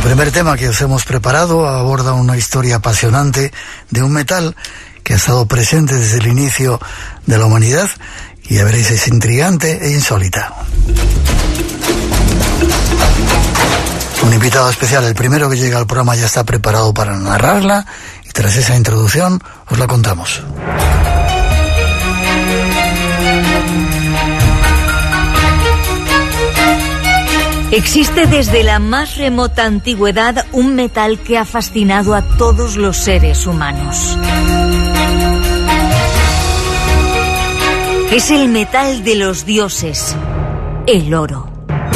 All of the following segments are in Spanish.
primer tema que os hemos preparado aborda una historia apasionante de un metal que ha estado presente desde el inicio de la humanidad y ya veréis, es intrigante e insólita. Un invitado especial, el primero que llega al programa, ya está preparado para narrarla y tras esa introducción os la contamos. Existe desde la más remota antigüedad un metal que ha fascinado a todos los seres humanos. Es el metal de los dioses, el oro.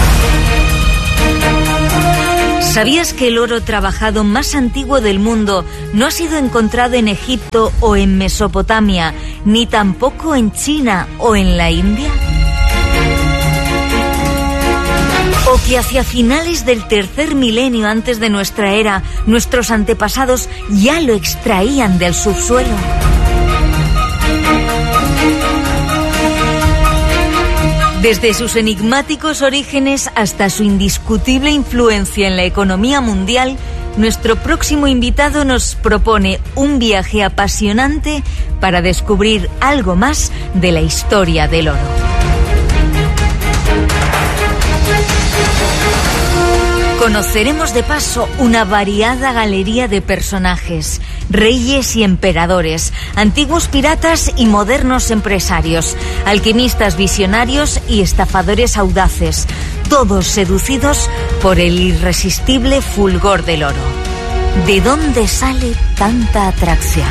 ¿Sabías que el oro trabajado más antiguo del mundo no ha sido encontrado en Egipto o en Mesopotamia, ni tampoco en China o en la India? ¿O que hacia finales del tercer milenio antes de nuestra era, nuestros antepasados ya lo extraían del subsuelo? Desde sus enigmáticos orígenes hasta su indiscutible influencia en la economía mundial, nuestro próximo invitado nos propone un viaje apasionante para descubrir algo más de la historia del oro. Conoceremos de paso una variada galería de personajes, reyes y emperadores, antiguos piratas y modernos empresarios, alquimistas visionarios y estafadores audaces, todos seducidos por el irresistible fulgor del oro. ¿De dónde sale tanta atracción?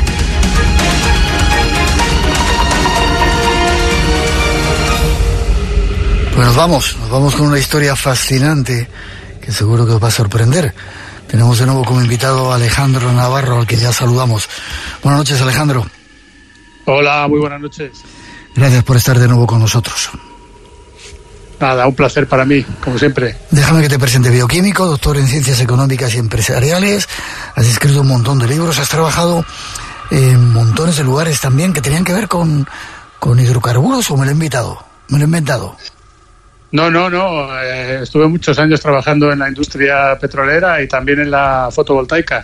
Pues nos vamos con una historia fascinante que seguro que os va a sorprender. Tenemos de nuevo como invitado a Alejandro Navarro, al que ya saludamos. Buenas noches, Alejandro. Hola, muy buenas noches. Gracias por estar de nuevo con nosotros. Nada, un placer para mí, como siempre. Déjame que te presente. Bioquímico, doctor en Ciencias Económicas y Empresariales. Has escrito un montón de libros, has trabajado en montones de lugares también que tenían que ver con hidrocarburos, ¿o me lo he inventado? No. Estuve muchos años trabajando en la industria petrolera y también en la fotovoltaica.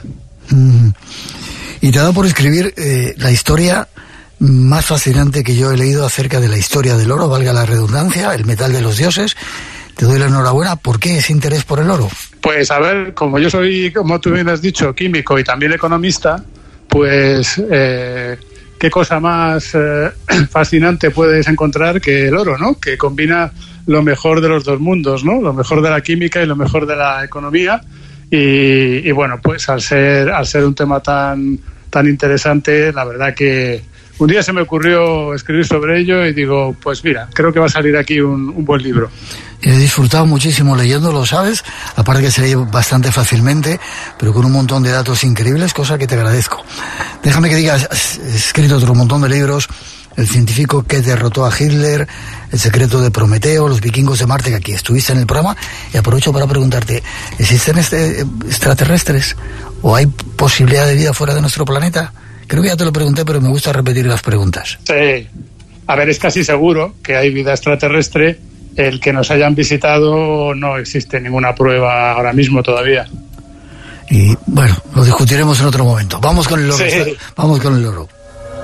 Y te ha dado por escribir la historia más fascinante que yo he leído acerca de la historia del oro, valga la redundancia, el metal de los dioses. Te doy la enhorabuena. ¿Por qué ese interés por el oro? Pues a ver, como yo soy, como tú bien has dicho, químico y también economista, pues qué cosa más fascinante puedes encontrar que el oro, ¿no? Que combina lo mejor de los dos mundos, ¿no? Lo mejor de la química y lo mejor de la economía. Y bueno, pues al ser un tema tan interesante, la verdad que un día se me ocurrió escribir sobre ello y digo, pues mira, creo que va a salir aquí un buen libro. He disfrutado muchísimo leyéndolo, ¿sabes? Aparte que se lee bastante fácilmente, pero con un montón de datos increíbles, cosa que te agradezco. Déjame que digas, has escrito otro montón de libros: El científico que derrotó a Hitler, El secreto de Prometeo, Los vikingos de Marte, que aquí estuviste en el programa, y aprovecho para preguntarte, ¿existen extraterrestres? ¿O hay posibilidad de vida fuera de nuestro planeta? Creo que ya te lo pregunté, pero me gusta repetir las preguntas. Sí. A ver, es casi seguro que hay vida extraterrestre. El que nos hayan visitado, no existe ninguna prueba ahora mismo todavía. Y bueno, lo discutiremos en otro momento. Vamos con el oro. Sí. Vamos con el oro.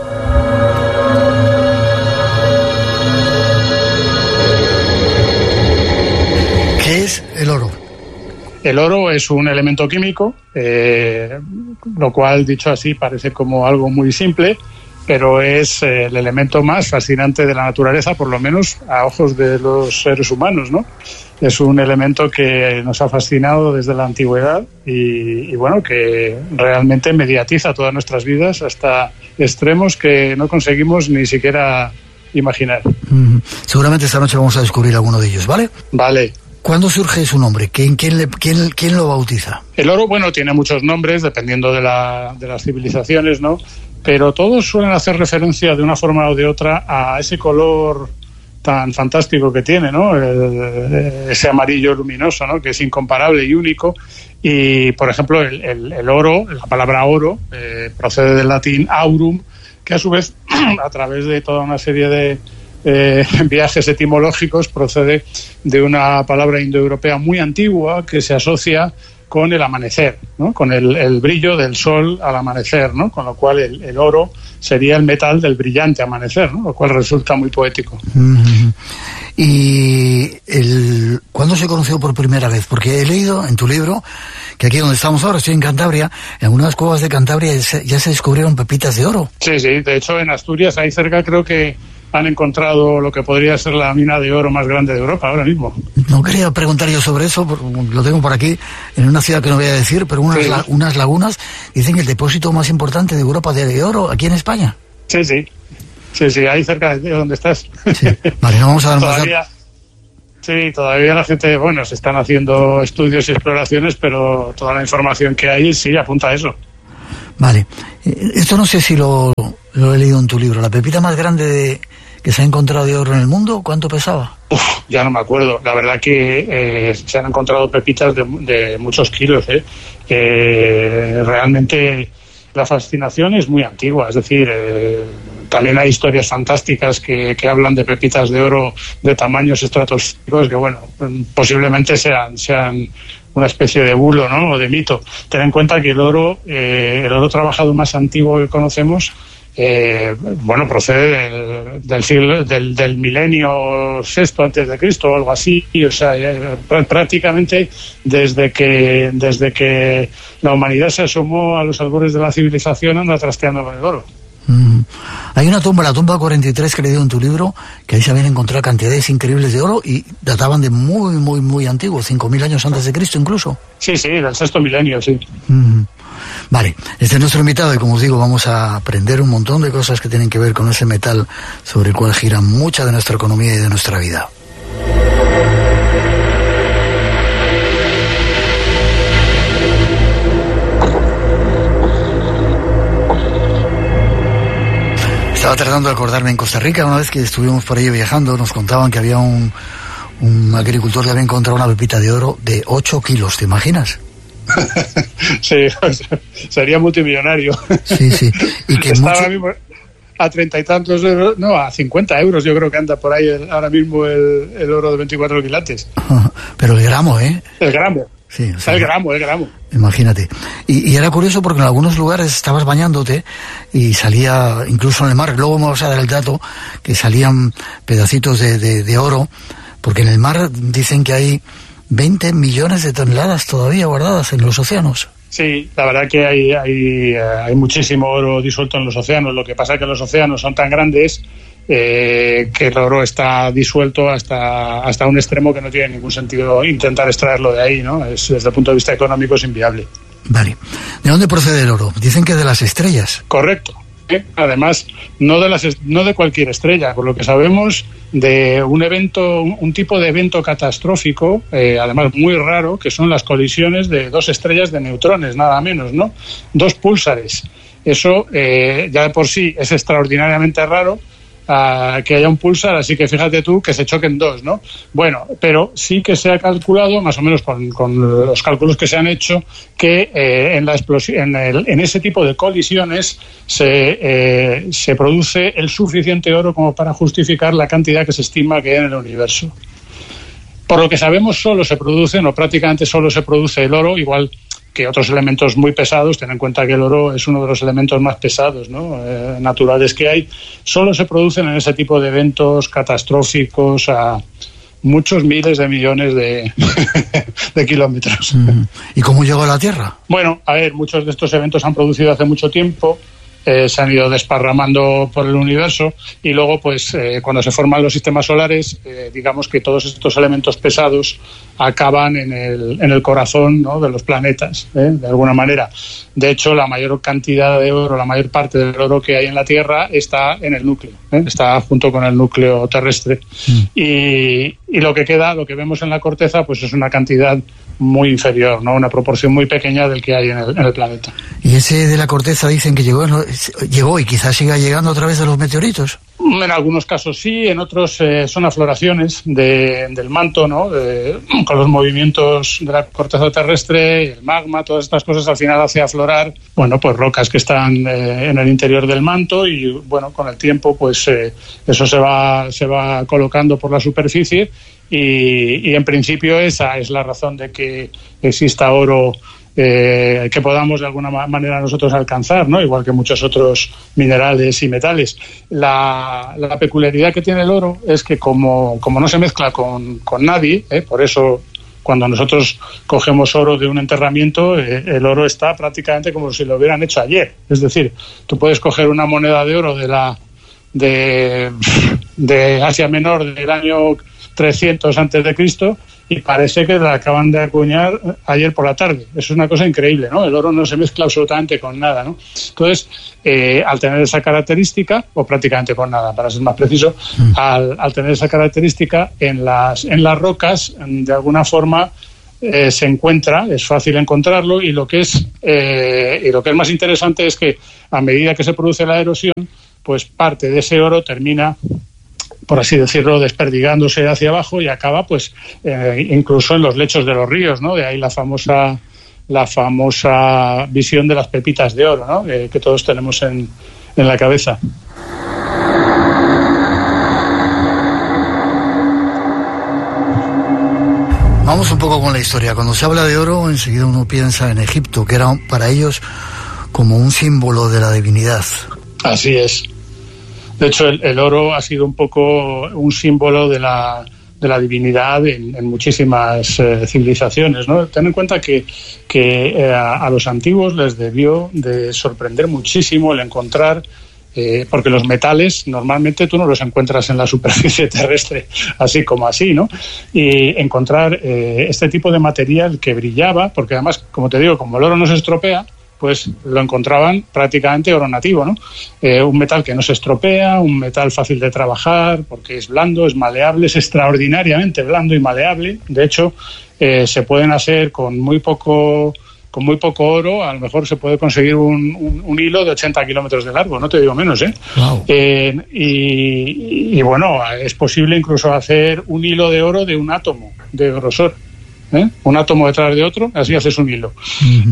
¿Qué es el oro? El oro es un elemento químico, lo cual, dicho así, parece como algo muy simple, pero es el elemento más fascinante de la naturaleza, por lo menos a ojos de los seres humanos, ¿no? Es un elemento que nos ha fascinado desde la antigüedad y bueno, que realmente mediatiza todas nuestras vidas hasta extremos que no conseguimos ni siquiera imaginar. Seguramente esta noche vamos a descubrir alguno de ellos, ¿vale? Vale. ¿Cuándo surge su nombre? ¿Quién lo bautiza? El oro, bueno, tiene muchos nombres dependiendo de las civilizaciones, ¿no? Pero todos suelen hacer referencia de una forma o de otra a ese color tan fantástico que tiene, ¿no? Ese amarillo luminoso, ¿no? Que es incomparable y único. Y, por ejemplo, el oro, la palabra oro, procede del latín aurum, que a su vez, a través de toda una serie de viajes etimológicos, procede de una palabra indoeuropea muy antigua que se asocia con el amanecer, ¿no? Con el brillo del sol al amanecer, ¿no? Con lo cual el oro sería el metal del brillante amanecer, ¿no? Lo cual resulta muy poético. ¿Y cuándo se conoció por primera vez? Porque he leído en tu libro que aquí donde estamos ahora, estoy en Cantabria, en algunas cuevas de Cantabria ya se descubrieron pepitas de oro. Sí, de hecho en Asturias, ahí cerca, creo que han encontrado lo que podría ser la mina de oro más grande de Europa ahora mismo. No quería preguntar yo sobre eso, lo tengo por aquí, en una ciudad que no voy a decir, pero unas lagunas, dicen que el depósito más importante de Europa de oro, aquí en España. Sí, ahí cerca de donde estás. Sí. Vale, no vamos a dar más datos. Sí, todavía la gente, se están haciendo estudios y exploraciones, pero toda la información que hay sí apunta a eso. Vale, esto no sé si lo he leído en tu libro, la pepita más grande que se ha encontrado de oro en el mundo, ¿cuánto pesaba? Ya no me acuerdo, la verdad que se han encontrado pepitas de muchos kilos, realmente la fascinación es muy antigua, es decir, también hay historias fantásticas que hablan de pepitas de oro de tamaños estratosféricos que, posiblemente sean una especie de bulo, ¿no? O de mito. Ten en cuenta que el oro trabajado más antiguo que conocemos, procede del siglo del milenio VI antes de Cristo o algo así, o sea, prácticamente desde que la humanidad se asomó a los albores de la civilización, anda trasteando con el oro. Hay una tumba, la tumba 43 que he leído en tu libro, que ahí se habían encontrado cantidades increíbles de oro y databan de muy, muy, muy antiguo, 5.000 años antes de Cristo incluso. Sí, del sexto milenio, sí. Vale, este es nuestro invitado y como os digo, vamos a aprender un montón de cosas que tienen que ver con ese metal sobre el cual gira mucha de nuestra economía y de nuestra vida. Estaba tratando de acordarme en Costa Rica, una vez que estuvimos por ahí viajando, nos contaban que había un agricultor que había encontrado una pepita de oro de 8 kilos, ¿te imaginas? Sí, sería multimillonario. Sí. Y que está ahora mismo a 30 y tantos euros, no, a 50 euros yo creo que anda por ahí ahora mismo el oro de 24 quilates. Pero el gramo, ¿eh? El gramo. Sí, o sea, el gramo. Imagínate. Y era curioso porque en algunos lugares estabas bañándote y salía, incluso en el mar, luego vamos a dar el dato, que salían pedacitos de oro, porque en el mar dicen que hay 20 millones de toneladas todavía guardadas en los océanos. Sí, la verdad que hay muchísimo oro disuelto en los océanos. Lo que pasa es que los océanos son tan grandes que el oro está disuelto hasta un extremo que no tiene ningún sentido intentar extraerlo de ahí, ¿no? Desde el punto de vista económico es inviable. Vale. ¿De dónde procede el oro? Dicen que de las estrellas. Correcto. Además, no de cualquier estrella, por lo que sabemos, de un tipo de evento catastrófico, además muy raro, que son las colisiones de dos estrellas de neutrones, nada menos, ¿no? Dos púlsares. Eso ya de por sí es extraordinariamente raro, que haya un púlsar, así que fíjate tú que se choquen dos, ¿no? Bueno, pero sí que se ha calculado, más o menos con los cálculos que se han hecho, que en la explosión, en ese tipo de colisiones se produce el suficiente oro como para justificar la cantidad que se estima que hay en el universo. Por lo que sabemos, prácticamente solo se produce el oro, igual que otros elementos muy pesados. Ten en cuenta que el oro es uno de los elementos más pesados, ¿no? Naturales que hay. Solo se producen en ese tipo de eventos catastróficos a muchos miles de millones de kilómetros. ¿Y cómo llegó a la Tierra? Bueno, a ver, muchos de estos eventos han producido hace mucho tiempo. Se han ido desparramando por el universo y luego, cuando se forman los sistemas solares, digamos que todos estos elementos pesados acaban en el corazón, ¿no?, de los planetas, de alguna manera. De hecho, la mayor cantidad de oro, la mayor parte del oro que hay en la Tierra está en el núcleo, está junto con el núcleo terrestre. Y lo que queda, lo que vemos en la corteza, pues es una cantidad muy inferior, ¿no?, una proporción muy pequeña del que hay en el planeta. ¿Y ese de la corteza dicen que llegó y quizás siga llegando a través de los meteoritos? En algunos casos sí, en otros son afloraciones del manto, ¿no? Con los movimientos de la corteza terrestre, el magma, todas estas cosas al final hace aflorar, rocas que están en el interior del manto y, con el tiempo, eso se va colocando por la superficie y en principio esa es la razón de que exista oro que podamos de alguna manera nosotros alcanzar, ¿no? Igual que muchos otros minerales y metales. La peculiaridad que tiene el oro es que como no se mezcla con nadie, por eso cuando nosotros cogemos oro de un enterramiento, el oro está prácticamente como si lo hubieran hecho ayer. Es decir, tú puedes coger una moneda de oro de Asia Menor del año 300 antes de Cristo y parece que la acaban de acuñar ayer por la tarde. Eso es una cosa increíble, ¿no? El oro no se mezcla absolutamente con nada, ¿no? Entonces, al tener esa característica, o prácticamente con nada, para ser más preciso, al tener esa característica, en las rocas, de alguna forma, se encuentra, es fácil encontrarlo, y lo que es más interesante es que a medida que se produce la erosión, pues parte de ese oro termina, por así decirlo, desperdigándose hacia abajo y acaba pues incluso en los lechos de los ríos, ¿no? De ahí la famosa visión de las pepitas de oro, ¿no? Que todos tenemos en la cabeza. Vamos un poco con la historia. Cuando se habla de oro, enseguida uno piensa en Egipto, que era para ellos como un símbolo de la divinidad. Así es. De hecho, el oro ha sido un poco un símbolo de la divinidad en muchísimas civilizaciones, ¿no? Ten en cuenta que a los antiguos les debió de sorprender muchísimo el encontrar, porque los metales normalmente tú no los encuentras en la superficie terrestre así como así, ¿no? Y encontrar este tipo de material que brillaba, porque además, como te digo, como el oro no se estropea, pues lo encontraban prácticamente oro nativo, ¿no? Un metal que no se estropea, un metal fácil de trabajar, porque es blando, es maleable, es extraordinariamente blando y maleable. De hecho, se pueden hacer con muy poco oro, a lo mejor se puede conseguir un hilo de 80 kilómetros de largo, no te digo menos, ¿eh? Wow. Y bueno, es posible incluso hacer un hilo de oro de un átomo de grosor. Un átomo detrás de otro, así haces un hilo. Uh-huh.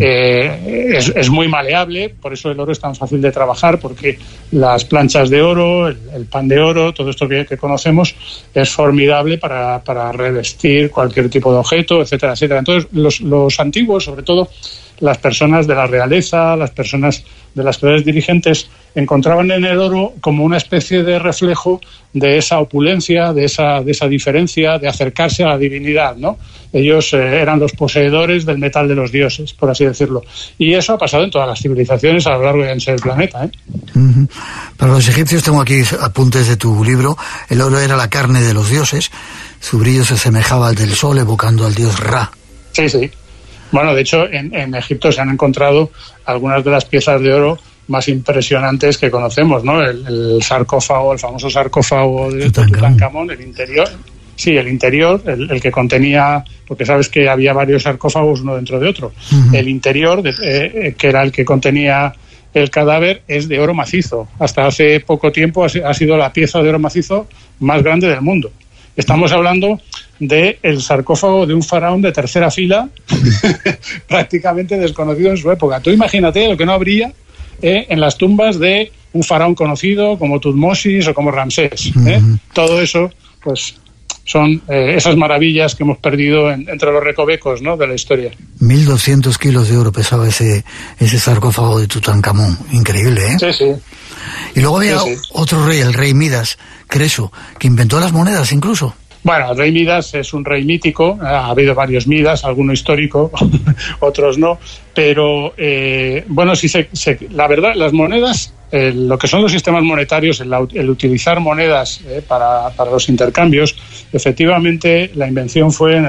Es muy maleable, por eso el oro es tan fácil de trabajar, porque las planchas de oro, el pan de oro, todo esto que conocemos, es formidable para revestir cualquier tipo de objeto, etcétera, etcétera. Entonces, los antiguos, sobre todo las personas de la realeza, las personas de las clases dirigentes, encontraban en el oro como una especie de reflejo de esa opulencia, de esa diferencia, de acercarse a la divinidad, ¿no? Ellos eran los poseedores del metal de los dioses, por así decirlo. Y eso ha pasado en todas las civilizaciones a lo largo y ancho del planeta, ¿eh? Uh-huh. Para los egipcios, tengo aquí apuntes de tu libro, el oro era la carne de los dioses, su brillo se asemejaba al del sol, evocando al dios Ra. Sí, sí. Bueno, de hecho, en Egipto se han encontrado algunas de las piezas de oro más impresionantes que conocemos, ¿no? El sarcófago, el famoso sarcófago de Tutankamón, el interior. Sí, el interior, el que contenía, porque sabes que había varios sarcófagos uno dentro de otro. Uh-huh. El interior, que era el que contenía el cadáver, es de oro macizo. Hasta hace poco tiempo ha sido la pieza de oro macizo más grande del mundo. Estamos hablando del sarcófago de un faraón de tercera fila, prácticamente desconocido en su época. Tú imagínate lo que no habría en las tumbas de un faraón conocido como Tutmosis o como Ramsés. Uh-huh. Todo eso, pues, son esas maravillas que hemos perdido entre los recovecos, ¿no?, de la historia. 1.200 kilos de oro pesaba ese sarcófago de Tutankamón. Increíble, ¿eh? Sí, sí. Y luego había otro rey, el rey Midas, Creso, que inventó las monedas incluso. Bueno, el rey Midas es un rey mítico, ha habido varios Midas, alguno histórico, otros no, pero bueno, sí la verdad, las monedas, lo que son los sistemas monetarios, el utilizar monedas para los intercambios, efectivamente la invención fue en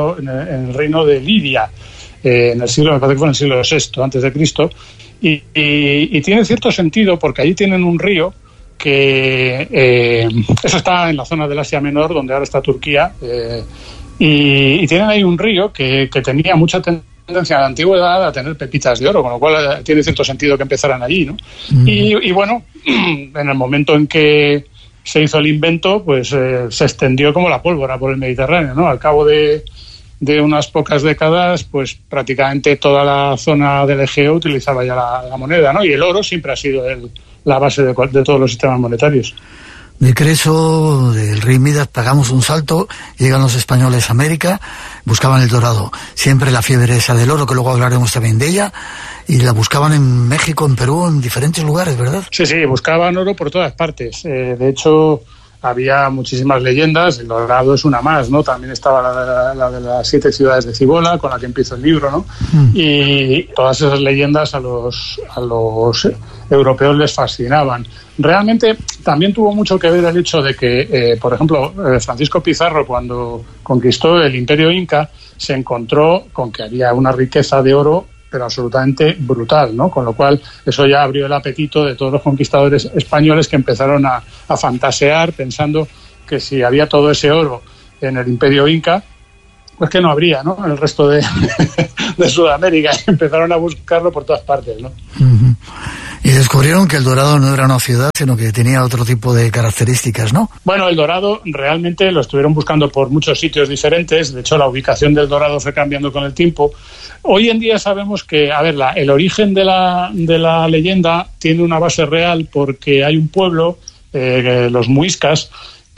el reino de Lidia, me parece que fue en el siglo VI antes de Cristo, y tiene cierto sentido porque allí tienen un río que eso está en la zona del Asia Menor, donde ahora está Turquía, y tienen ahí un río que tenía mucha tendencia en la antigüedad a tener pepitas de oro, con lo cual tiene cierto sentido que empezaran allí, ¿no? Mm. Y bueno, en el momento en que se hizo el invento, pues se extendió como la pólvora por el Mediterráneo, ¿no? Al cabo de unas pocas décadas, pues prácticamente toda la zona del Egeo utilizaba ya la moneda, ¿no? Y el oro siempre ha sido la base de todos los sistemas monetarios. De Creso, del rey Midas, pegamos un salto, llegan los españoles a América, buscaban el dorado. Siempre la fiebre esa del oro, que luego hablaremos también de ella, y la buscaban en México, en Perú, en diferentes lugares, ¿verdad? Sí, buscaban oro por todas partes. De hecho, había muchísimas leyendas, el dorado es una más, ¿no? También estaba la de las 7 ciudades de Cibola, con la que empiezo el libro, ¿no? Y todas esas leyendas a los europeos les fascinaban. Realmente también tuvo mucho que ver el hecho de que, por ejemplo, Francisco Pizarro, cuando conquistó el Imperio Inca, se encontró con que había una riqueza de oro pero absolutamente brutal, ¿no? Con lo cual eso ya abrió el apetito de todos los conquistadores españoles, que empezaron a fantasear pensando que si había todo ese oro en el Imperio Inca, pues que no habría, ¿no?, en el resto de Sudamérica. Empezaron a buscarlo por todas partes, ¿no? Uh-huh. Y descubrieron que el Dorado no era una ciudad, sino que tenía otro tipo de características, ¿no? Bueno, el Dorado realmente lo estuvieron buscando por muchos sitios diferentes. De hecho, la ubicación del Dorado fue cambiando con el tiempo. Hoy en día sabemos que, el origen de la leyenda tiene una base real, porque hay un pueblo, los muiscas,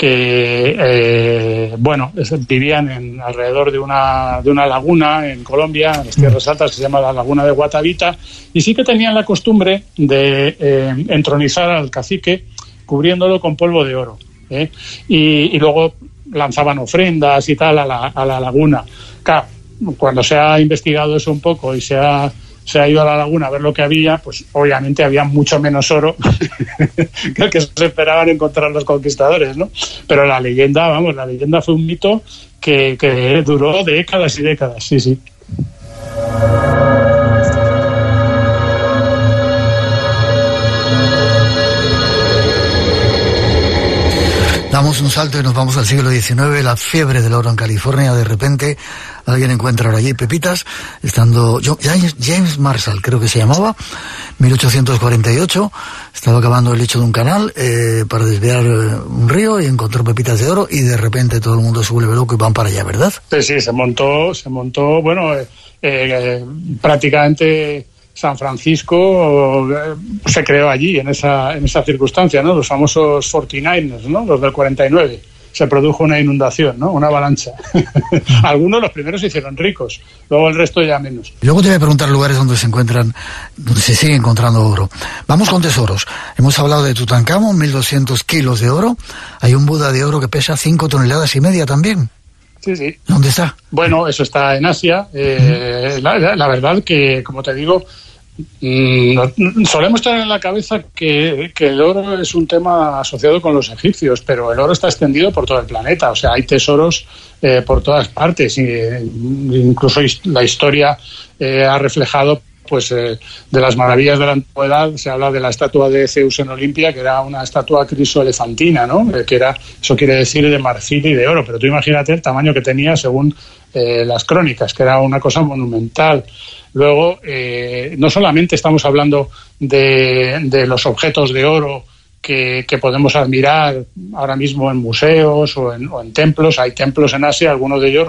que vivían alrededor de una laguna en Colombia, en las tierras altas, que se llama la laguna de Guatavita, y sí que tenían la costumbre de entronizar al cacique cubriéndolo con polvo de oro, y luego lanzaban ofrendas y tal a la laguna. Claro, cuando se ha investigado eso un poco y se ha ido a la laguna a ver lo que había, pues obviamente había mucho menos oro que el que se esperaban encontrar los conquistadores, ¿no? Pero la leyenda fue un mito que duró décadas y décadas, sí. Damos un salto y nos vamos al siglo XIX, la fiebre del oro en California. De repente alguien encuentra ahora allí pepitas, estando James Marshall, creo que se llamaba, 1848, estaba acabando el lecho de un canal para desviar un río, y encontró pepitas de oro, y de repente todo el mundo se vuelve loco y van para allá, ¿verdad? Sí, se montó, prácticamente San Francisco se creó allí, en esa circunstancia, ¿no? Los famosos 49ers, ¿no? Los del 49. Se produjo una inundación, ¿no? Una avalancha. Algunos, los primeros, se hicieron ricos, luego el resto ya menos. Luego te voy a preguntar lugares donde se sigue encontrando oro. Vamos con tesoros. Hemos hablado de Tutankamón, 1.200 kilos de oro. Hay un Buda de oro que pesa 5,5 toneladas también. Sí. ¿Dónde está? Bueno, eso está en Asia. La verdad que, como te digo, solemos tener en la cabeza que el oro es un tema asociado con los egipcios, pero el oro está extendido por todo el planeta. O sea, hay tesoros por todas partes. Incluso la historia ha reflejado de las maravillas de la antigüedad. Se habla de la estatua de Zeus en Olimpia, que era una estatua crisoelefantina, ¿no? Eso quiere decir de marfil y de oro, pero tú imagínate el tamaño que tenía según las crónicas, que era una cosa monumental. Luego, no solamente estamos hablando de los objetos de oro que podemos admirar ahora mismo en museos o en templos. Hay templos en Asia, algunos de ellos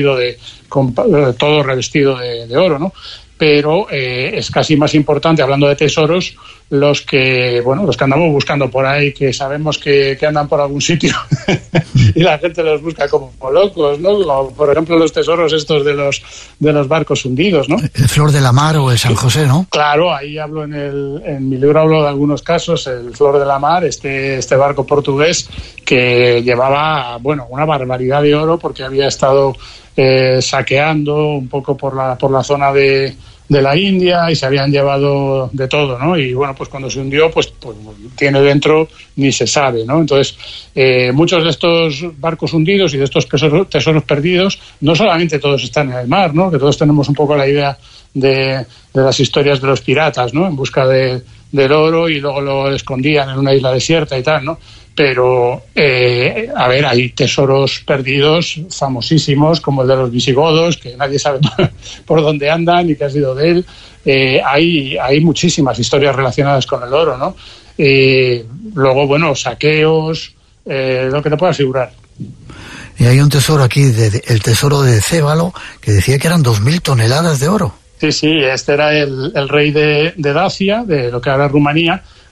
todo revestido de oro, ¿no? Pero es casi más importante, hablando de tesoros, los que andamos buscando por ahí, que sabemos que andan por algún sitio y la gente los busca como locos, ¿no? Como, por ejemplo, los tesoros estos de los barcos hundidos, ¿no? El Flor de la Mar o el San José, ¿no? Claro, ahí hablo en mi libro, hablo de algunos casos. El Flor de la Mar, este barco portugués que llevaba, una barbaridad de oro, porque había estado saqueando un poco por la zona de la India, y se habían llevado de todo, ¿no? Y pues cuando se hundió, pues tiene dentro ni se sabe, ¿no? Entonces, muchos de estos barcos hundidos y de estos tesoros perdidos, no solamente todos están en el mar, ¿no? Que todos tenemos un poco la idea de las historias de los piratas, ¿no? En busca del oro, y luego lo escondían en una isla desierta y tal, ¿no? Pero, hay tesoros perdidos famosísimos, como el de los visigodos, que nadie sabe por dónde andan ni qué ha sido de él. Hay muchísimas historias relacionadas con el oro, ¿no? Luego, saqueos, lo que te puedo asegurar. Y hay un tesoro aquí, el tesoro de Cébalo, que decía que eran 2.000 toneladas de oro. Sí, este era el rey de Dacia, de lo que ahora es Rumanía,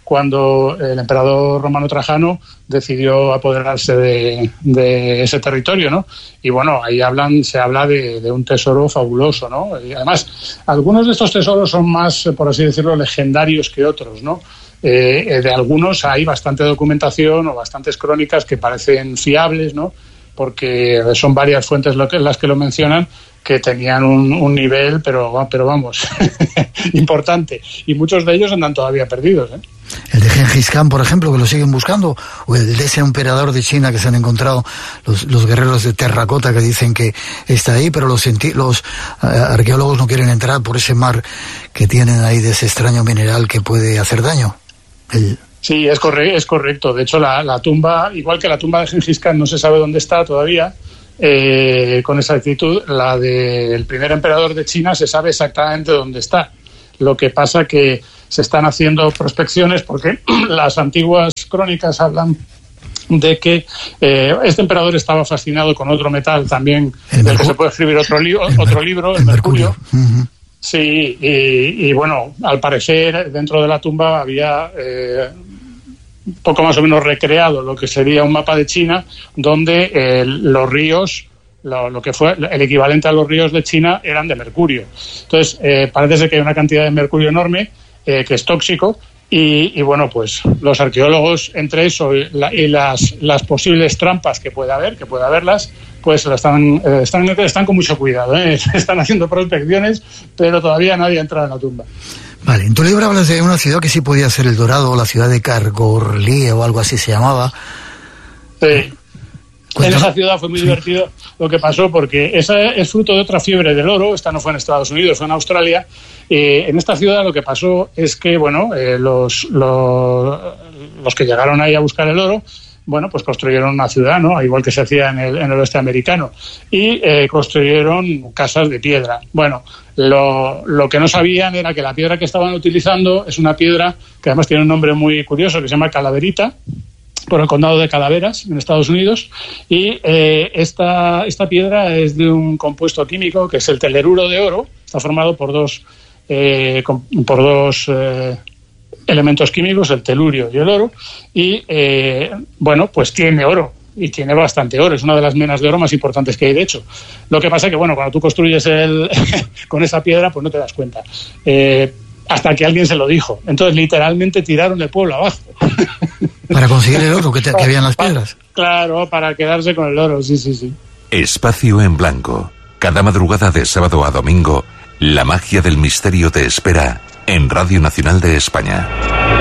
cuando el emperador romano Trajano decidió apoderarse de ese territorio, ¿no? Y bueno, ahí se habla de un tesoro fabuloso, ¿no? Y además, algunos de estos tesoros son más, por así decirlo, legendarios que otros, ¿no? De algunos hay bastante documentación o bastantes crónicas que parecen fiables, ¿no? Porque son varias fuentes las que lo mencionan, que tenían un nivel, pero vamos, importante. Y muchos de ellos andan todavía perdidos, ¿eh? El de Gengis Khan, por ejemplo, que lo siguen buscando, o el de ese emperador de China que se han encontrado los guerreros de terracota que dicen que está ahí, pero los arqueólogos no quieren entrar por ese mar que tienen ahí de ese extraño mineral que puede hacer daño. Sí, es correcto. De hecho, la tumba, igual que la tumba de Gengis Khan no se sabe dónde está todavía, con exactitud, la del primer emperador de China se sabe exactamente dónde está. Lo que pasa que se están haciendo prospecciones porque las antiguas crónicas hablan de que este emperador estaba fascinado con otro metal también, del que se puede escribir otro libro, el mercurio. Uh-huh. Sí, y bueno, al parecer dentro de la tumba había poco más o menos recreado lo que sería un mapa de China, donde los ríos, lo que fue el equivalente a los ríos de China, eran de mercurio. Entonces, parece ser que hay una cantidad de mercurio enorme que es tóxico, y bueno, pues los arqueólogos, entre eso y las posibles trampas que pueda haberlas, pues están con mucho cuidado, ¿eh? Están haciendo prospecciones, pero todavía nadie ha entrado en la tumba. Vale, en tu libro hablas de una ciudad que sí podía ser El Dorado, la ciudad de Kargorlie o algo así se llamaba. Sí. En esa ciudad fue muy divertido lo que pasó, porque esa es fruto de otra fiebre del oro. Esta no fue en Estados Unidos, fue en Australia. En esta ciudad lo que pasó es que, bueno, los que llegaron ahí a buscar el oro, bueno, pues construyeron una ciudad, ¿no? Igual que se hacía en el oeste americano. Y construyeron casas de piedra. Bueno, lo que no sabían era que la piedra que estaban utilizando es una piedra que además tiene un nombre muy curioso, que se llama Calaverita, por el condado de Calaveras, en Estados Unidos, y esta piedra es de un compuesto químico que es el teleruro de oro. Está formado por dos elementos químicos, el telurio y el oro, y bueno, pues tiene oro, y tiene bastante oro. Es una de las minas de oro más importantes que hay, de hecho. Lo que pasa es que, bueno, cuando tú construyes con esa piedra, pues no te das cuenta. Hasta que alguien se lo dijo. Entonces, literalmente tiraron el pueblo abajo. Para conseguir el oro que había en las piedras. Claro, para quedarse con el oro, sí. Espacio en Blanco. Cada madrugada de sábado a domingo, la magia del misterio te espera en Radio Nacional de España.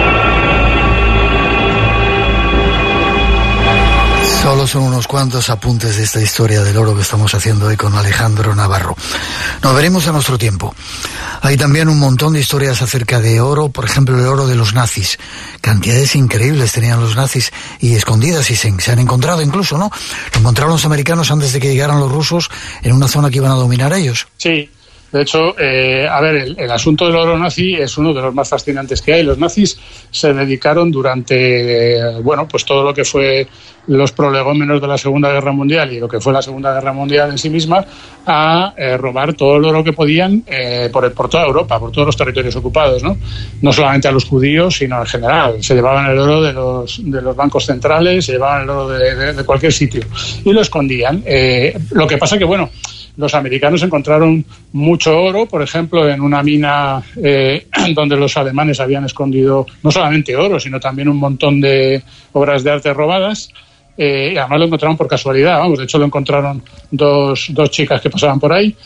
Solo son unos cuantos apuntes de esta historia del oro que estamos haciendo hoy con Alejandro Navarro. Nos veremos a nuestro tiempo. Hay también un montón de historias acerca de oro, por ejemplo, el oro de los nazis. Cantidades increíbles tenían los nazis y escondidas, y se han encontrado incluso, ¿no? Lo encontraron los americanos antes de que llegaran los rusos en una zona que iban a dominar ellos. Sí. De hecho, el asunto del oro nazi es uno de los más fascinantes que hay. Los nazis se dedicaron durante, pues todo lo que fue los prolegómenos de la Segunda Guerra Mundial y lo que fue la Segunda Guerra Mundial en sí misma, a robar todo el oro que podían por toda Europa, por todos los territorios ocupados, ¿no? No solamente a los judíos, sino en general. Se llevaban el oro de los bancos centrales, se llevaban el oro de cualquier sitio y lo escondían. Lo que pasa que, los americanos encontraron mucho oro, por ejemplo, en una mina donde los alemanes habían escondido no solamente oro, sino también un montón de obras de arte robadas. Y además lo encontraron por casualidad, de hecho lo encontraron dos chicas que pasaban por ahí,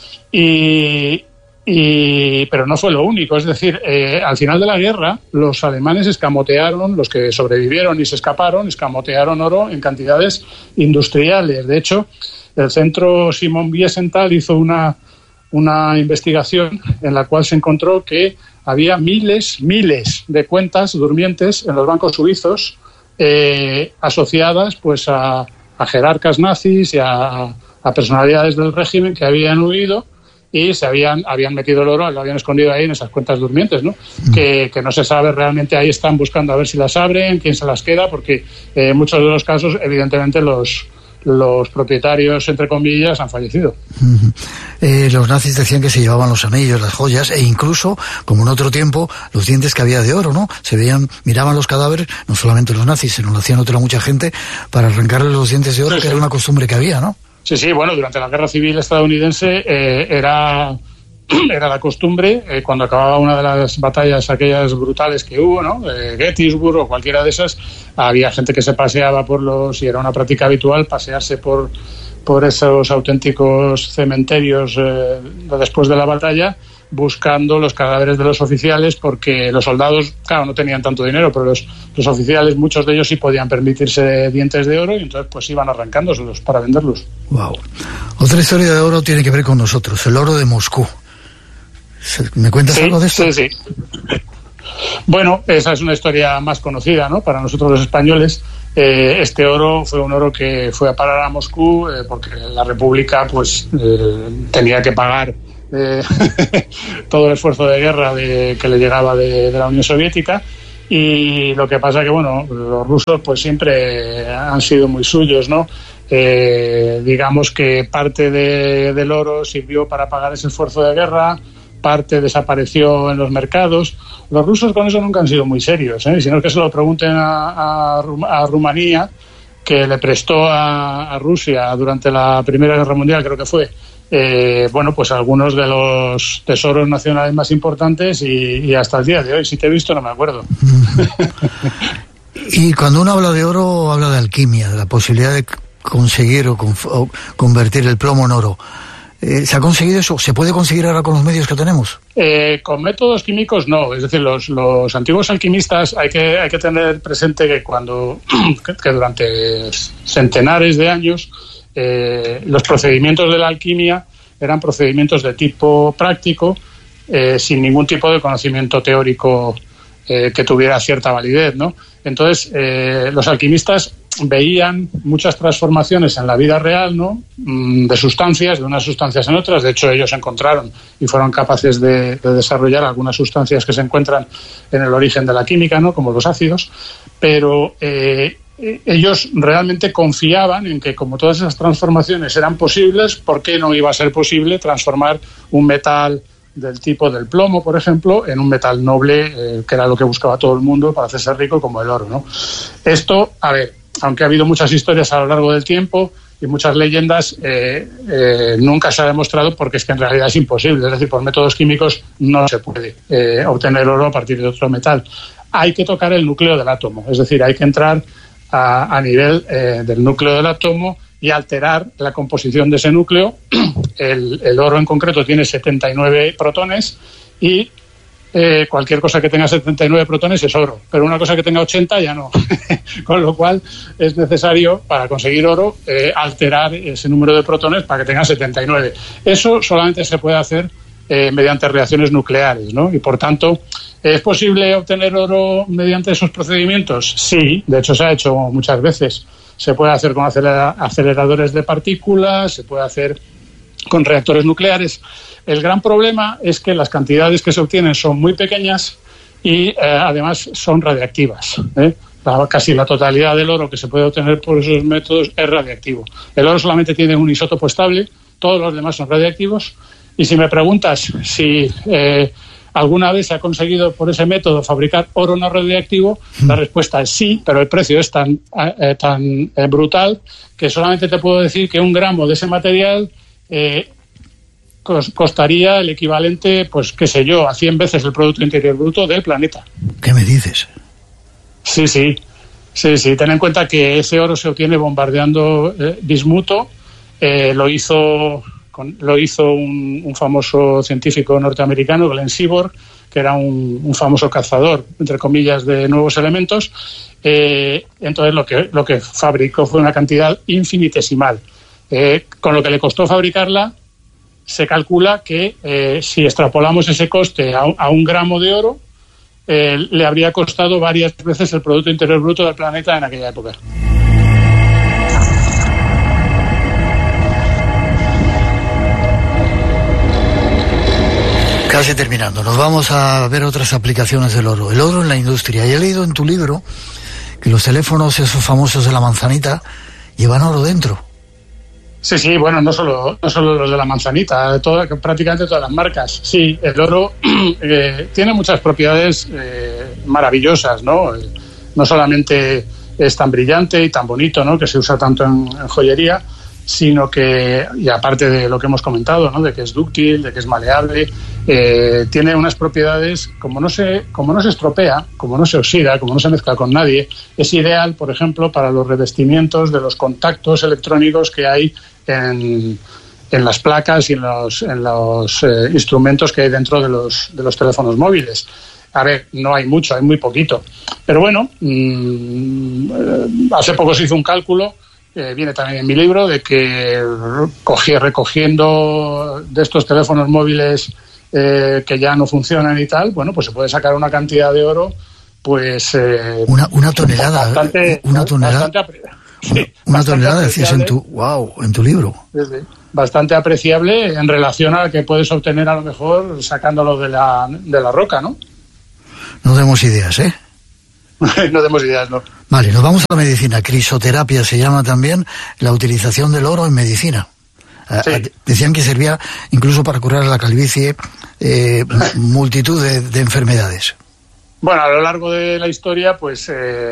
pero no fue lo único. Es decir, al final de la guerra, los alemanes escamotearon, los que sobrevivieron y se escaparon, escamotearon oro en cantidades industriales. De hecho, el centro Simon Wiesenthal hizo una investigación en la cual se encontró que había miles de cuentas durmientes en los bancos suizos asociadas pues a jerarcas nazis y a personalidades del régimen que habían huido y habían metido el oro, lo habían escondido ahí en esas cuentas durmientes, ¿no? Que no se sabe realmente. Ahí están buscando a ver si las abren, quién se las queda, porque en muchos de los casos, evidentemente, los los propietarios, entre comillas, han fallecido. Los nazis decían que se llevaban los anillos, las joyas e incluso, como en otro tiempo, los dientes que había de oro, ¿no? Se veían, miraban los cadáveres, no solamente los nazis, sino lo hacían otra mucha gente, para arrancarle los dientes de oro, sí, que era una costumbre que había, ¿no? Sí, bueno, durante la Guerra Civil estadounidense era la costumbre, cuando acababa una de las batallas aquellas brutales que hubo, ¿no? Gettysburg o cualquiera de esas, había gente que se paseaba y era una práctica habitual pasearse por esos auténticos cementerios después de la batalla, buscando los cadáveres de los oficiales, porque los soldados, claro, no tenían tanto dinero, pero los oficiales, muchos de ellos sí podían permitirse dientes de oro, y entonces pues iban arrancándoselos para venderlos. Wow. Otra historia de oro tiene que ver con nosotros, el oro de Moscú. ¿Me cuentas algo de esto? Sí. Bueno, esa es una historia más conocida, ¿no?, para nosotros los españoles. Este oro fue un oro que fue a parar a Moscú porque la República pues tenía que pagar todo el esfuerzo de guerra que le llegaba de la Unión Soviética, y lo que pasa que, bueno, los rusos pues siempre han sido muy suyos, ¿no? Digamos que parte del oro sirvió para pagar ese esfuerzo de guerra, parte desapareció en los mercados. Los rusos con eso nunca han sido muy serios, sino que se lo pregunten a Rumanía, que le prestó a Rusia durante la Primera Guerra Mundial, creo que fue, pues algunos de los tesoros nacionales más importantes, y hasta el día de hoy, si te he visto no me acuerdo. Y cuando uno habla de oro, habla de alquimia, de la posibilidad de conseguir o convertir el plomo en oro. ¿Se ha conseguido eso? ¿Se puede conseguir ahora con los medios que tenemos? Con métodos químicos no. Es decir, los antiguos alquimistas, hay que tener presente que durante centenares de años los procedimientos de la alquimia eran procedimientos de tipo práctico, sin ningún tipo de conocimiento teórico que tuviera cierta validez, ¿no? Entonces, los alquimistas veían muchas transformaciones en la vida real, ¿no?, de sustancias, de unas sustancias en otras. De hecho, ellos encontraron y fueron capaces de desarrollar algunas sustancias que se encuentran en el origen de la química, ¿no?, como los ácidos, pero ellos realmente confiaban en que, como todas esas transformaciones eran posibles, ¿por qué no iba a ser posible transformar un metal del tipo del plomo, por ejemplo, en un metal noble, que era lo que buscaba todo el mundo para hacerse rico, como el oro, ¿no? Esto, a ver, aunque ha habido muchas historias a lo largo del tiempo y muchas leyendas, nunca se ha demostrado, porque es que en realidad es imposible. Es decir, por métodos químicos no se puede obtener oro a partir de otro metal. Hay que tocar el núcleo del átomo, es decir, hay que entrar a nivel del núcleo del átomo y alterar la composición de ese núcleo. El oro en concreto tiene 79 protones y cualquier cosa que tenga 79 protones es oro, pero una cosa que tenga 80 ya no. Con lo cual es necesario, para conseguir oro, alterar ese número de protones para que tenga 79. Eso solamente se puede hacer mediante reacciones nucleares, ¿no? Y por tanto, ¿es posible obtener oro mediante esos procedimientos? Sí, de hecho se ha hecho muchas veces. Se puede hacer con aceleradores de partículas, se puede hacer con reactores nucleares. El gran problema es que las cantidades que se obtienen son muy pequeñas y además son radiactivas. Casi la totalidad del oro que se puede obtener por esos métodos es radiactivo. El oro solamente tiene un isótopo estable, todos los demás son radiactivos. Y si me preguntas si alguna vez se ha conseguido por ese método fabricar oro no radiactivo, la respuesta es sí, pero el precio es tan brutal que solamente te puedo decir que 1 gramo de ese material costaría el equivalente, pues qué sé yo, a 100 veces el Producto Interior Bruto del planeta. ¿Qué me dices? Sí. Ten en cuenta que ese oro se obtiene bombardeando bismuto. Lo hizo un famoso científico norteamericano, Glenn Seaborg, que era un famoso cazador, entre comillas, de nuevos elementos. Entonces lo que fabricó fue una cantidad infinitesimal. Con lo que le costó fabricarla, se calcula que si extrapolamos ese coste a 1 gramo de oro, le habría costado varias veces el Producto Interior Bruto del planeta en aquella época. Casi terminando, nos vamos a ver otras aplicaciones del oro. El oro en la industria. Y he leído en tu libro que los teléfonos esos famosos de la manzanita llevan oro dentro. Sí, bueno, no solo los de la manzanita, prácticamente todas las marcas. Sí, el oro tiene muchas propiedades maravillosas, ¿no? No solamente es tan brillante y tan bonito, ¿no?, que se usa tanto en joyería, sino que, y aparte de lo que hemos comentado, ¿no?, de que es dúctil, de que es maleable, tiene unas propiedades, como no se estropea, como no se oxida, como no se mezcla con nadie, es ideal, por ejemplo, para los revestimientos de los contactos electrónicos que hay en las placas y en los instrumentos que hay dentro de los teléfonos móviles. A ver, no hay mucho, hay muy poquito. Pero bueno, hace poco se hizo un cálculo, viene también en mi libro, de que recogiendo de estos teléfonos móviles que ya no funcionan y tal, bueno, pues se puede sacar una cantidad de oro, pues... una tonelada. Una tonelada. Una tonelada, decías en tu libro. Bastante apreciable en relación a que puedes obtener a lo mejor sacándolo de la roca, ¿no? No demos ideas, ¿eh? No demos ideas, no. Vale, nos vamos a la medicina. Crisoterapia se llama también la utilización del oro en medicina. Sí. Decían que servía incluso para curar la calvicie, multitud de enfermedades. Bueno, a lo largo de la historia, pues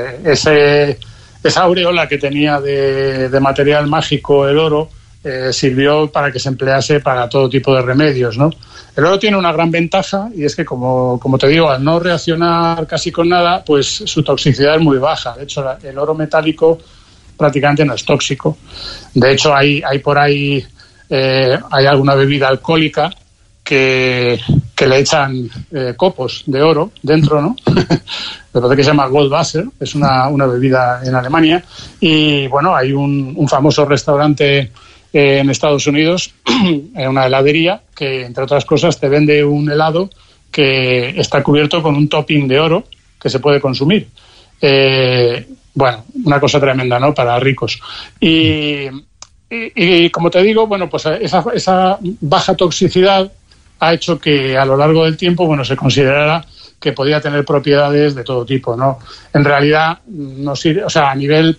esa aureola que tenía de material mágico el oro sirvió para que se emplease para todo tipo de remedios, ¿no? El oro tiene una gran ventaja, y es que, como te digo, al no reaccionar casi con nada, pues su toxicidad es muy baja. De hecho, el oro metálico prácticamente no es tóxico. De hecho, hay por ahí hay alguna bebida alcohólica que le echan copos de oro dentro, ¿no? Me parece que se llama Goldwasser, es una bebida en Alemania. Y bueno, hay un famoso restaurante en Estados Unidos, una heladería, que entre otras cosas te vende un helado que está cubierto con un topping de oro que se puede consumir. Bueno, una cosa tremenda, ¿no?, para ricos. Y como te digo, bueno, pues esa baja toxicidad ha hecho que a lo largo del tiempo, bueno, se considerara que podía tener propiedades de todo tipo, ¿no? En realidad no sirve, o sea, a nivel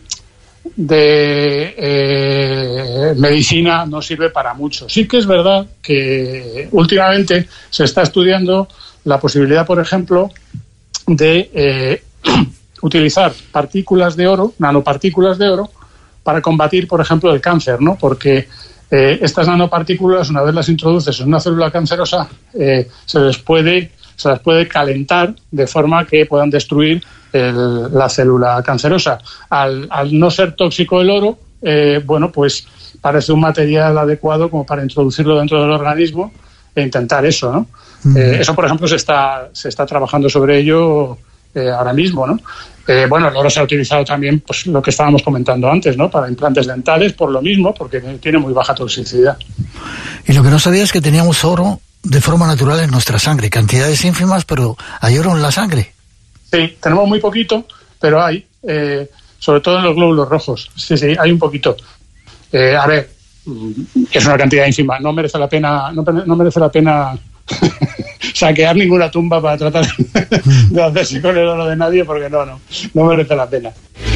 de medicina no sirve para mucho. Sí que es verdad que últimamente se está estudiando la posibilidad, por ejemplo, de utilizar partículas de oro, nanopartículas de oro, para combatir, por ejemplo, el cáncer, ¿no? Porque estas nanopartículas, una vez las introduces en una célula cancerosa, se las puede calentar de forma que puedan destruir la célula cancerosa. Al no ser tóxico el oro, bueno, pues parece un material adecuado como para introducirlo dentro del organismo e intentar eso, ¿no? Eso, por ejemplo, se está trabajando sobre ello ahora mismo, ¿no? Bueno, el oro se ha utilizado también, pues lo que estábamos comentando antes, ¿no?, para implantes dentales, por lo mismo, porque tiene muy baja toxicidad. Y lo que no sabía es que teníamos oro de forma natural en nuestra sangre, cantidades ínfimas, pero hay oro en la sangre. Sí, tenemos muy poquito, pero hay, sobre todo en los glóbulos rojos. Sí, hay un poquito. A ver, es una cantidad ínfima, no merece la pena saquear ninguna tumba para tratar de hacerse con el oro de nadie, porque no merece la pena.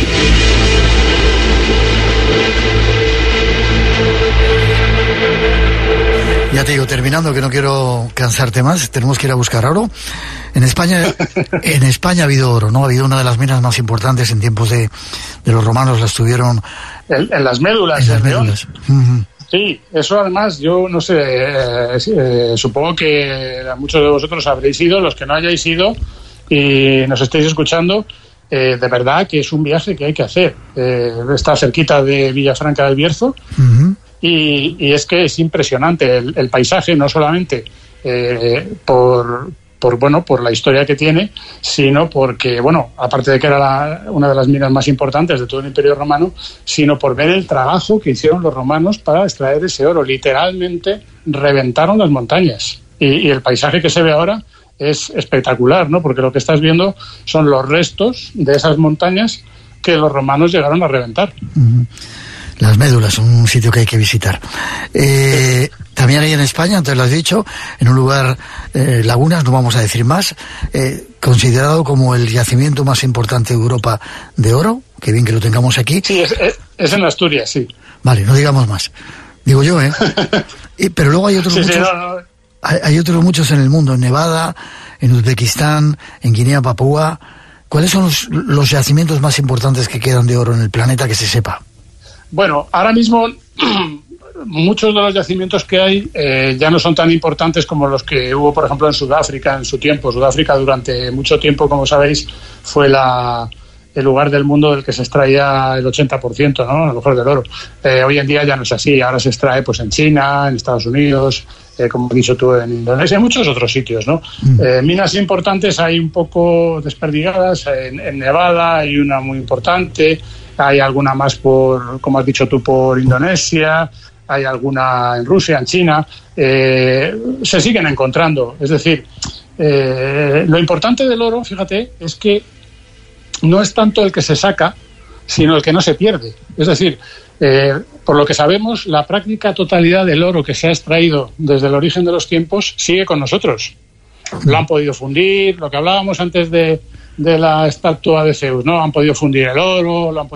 Ya te digo, terminando, que no quiero cansarte más, tenemos que ir a buscar oro. En España ha habido oro, ¿no? Ha habido una de las minas más importantes en tiempos de los romanos, las tuvieron... En las médulas. En las médulas. Sí, eso además, yo no sé, supongo que muchos de vosotros habréis ido, los que no hayáis ido y nos estéis escuchando, de verdad que es un viaje que hay que hacer. Está cerquita de Villafranca del Bierzo. Y es que es impresionante el paisaje, no solamente por la historia que tiene, sino porque, bueno, aparte de que era una de las minas más importantes de todo el Imperio Romano, sino por ver el trabajo que hicieron los romanos para extraer ese oro. Literalmente reventaron las montañas. Y el paisaje que se ve ahora es espectacular, ¿no? Porque lo que estás viendo son los restos de esas montañas que los romanos llegaron a reventar. Las médulas, un sitio que hay que visitar. También hay en España, antes lo has dicho, en un lugar, Lagunas, no vamos a decir más, considerado como el yacimiento más importante de Europa de oro. Qué bien que lo tengamos aquí. Sí, es en Asturias, sí. Vale, no digamos más. Digo yo, ¿eh? Pero luego hay otros muchos... Hay otros muchos en el mundo, en Nevada, en Uzbekistán, en Guinea, Papúa. ¿Cuáles son los yacimientos más importantes que quedan de oro en el planeta, que se sepa? Bueno, ahora mismo muchos de los yacimientos que hay ya no son tan importantes como los que hubo, por ejemplo, en Sudáfrica en su tiempo. Sudáfrica durante mucho tiempo, como sabéis, fue el lugar del mundo del que se extraía el 80%, ¿no? A lo mejor del oro. Hoy en día ya no es así. Ahora se extrae pues en China, en Estados Unidos, como has dicho tú, en Indonesia, en muchos otros sitios, ¿no? Minas importantes hay un poco desperdigadas. En Nevada hay una muy importante. Hay alguna más como has dicho tú, por Indonesia. Hay alguna en Rusia, en China. Se siguen encontrando. Es decir, lo importante del oro, fíjate, es que no es tanto el que se saca, sino el que no se pierde. Es decir, por lo que sabemos, la práctica totalidad del oro que se ha extraído desde el origen de los tiempos sigue con nosotros. Lo han podido fundir, lo que hablábamos antes de la estatua de Zeus, ¿no? Han podido fundir el oro, lo han podido